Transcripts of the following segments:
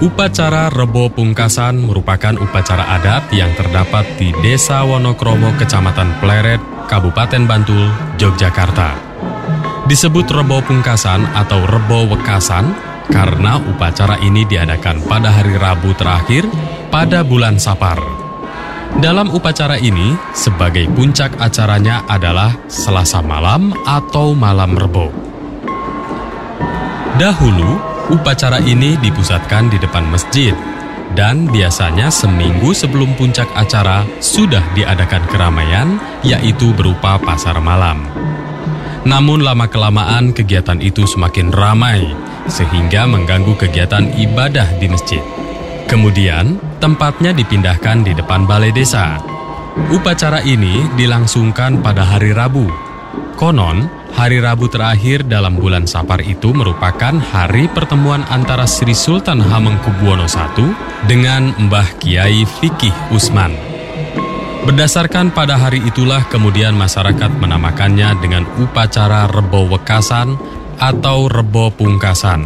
Upacara Rebo Pungkasan merupakan upacara adat yang terdapat di Desa Wonokromo, Kecamatan Pleret, Kabupaten Bantul, Yogyakarta. Disebut Rebo Pungkasan atau Rebo Wekasan karena upacara ini diadakan pada hari Rabu terakhir pada bulan Sapar. Dalam upacara ini, sebagai puncak acaranya adalah Selasa malam atau malam Rebo. Dahulu, upacara ini dipusatkan di depan masjid, dan biasanya seminggu sebelum puncak acara sudah diadakan keramaian, yaitu berupa pasar malam. Namun lama-kelamaan kegiatan itu semakin ramai, sehingga mengganggu kegiatan ibadah di masjid. Kemudian, tempatnya dipindahkan di depan balai desa. Upacara ini dilangsungkan pada hari Rabu. Konon, hari Rabu terakhir dalam bulan Sapar itu merupakan hari pertemuan antara Sri Sultan Hamengkubuwono I dengan Mbah Kiai Fikih Usman. Berdasarkan pada hari itulah kemudian masyarakat menamakannya dengan upacara Rebo Wekasan atau Rebo Pungkasan.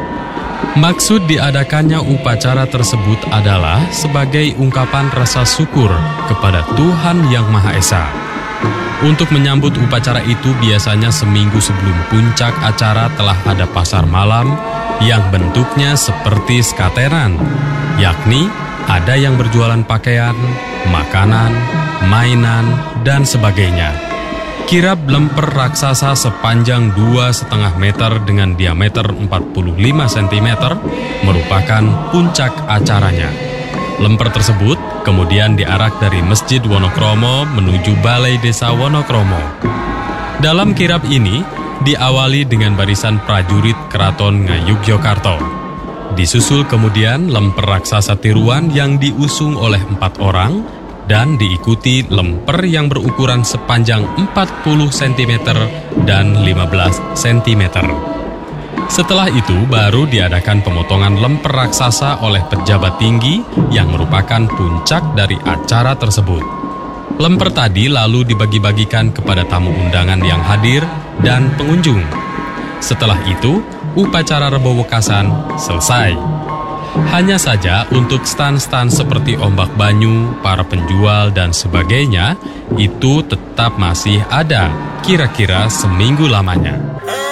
Maksud diadakannya upacara tersebut adalah sebagai ungkapan rasa syukur kepada Tuhan Yang Maha Esa. Untuk menyambut upacara itu biasanya seminggu sebelum puncak acara telah ada pasar malam yang bentuknya seperti skateran, yakni ada yang berjualan pakaian, makanan, mainan, dan sebagainya. Kirab lemper raksasa sepanjang 2,5 meter dengan diameter 45 cm merupakan puncak acaranya. Lemper tersebut kemudian diarak dari Masjid Wonokromo menuju Balai Desa Wonokromo. Dalam kirab ini diawali dengan barisan prajurit Keraton Ngayogyakarta. Disusul kemudian lemper raksasa tiruan yang diusung oleh 4 orang dan diikuti lemper yang berukuran sepanjang 40 cm dan 15 cm. Setelah itu baru diadakan pemotongan lemper raksasa oleh pejabat tinggi yang merupakan puncak dari acara tersebut. Lemper tadi lalu dibagi-bagikan kepada tamu undangan yang hadir dan pengunjung. Setelah itu, upacara Rebo Wekasan selesai. Hanya saja untuk stan-stan seperti ombak banyu, para penjual, dan sebagainya, itu tetap masih ada, kira-kira seminggu lamanya.